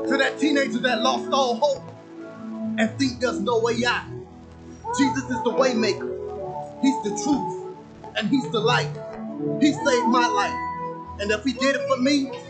To that teenager that lost all hope and think there's no way out. Jesus is the way maker. He's the truth and he's the light. He saved my life. And if he did it for me,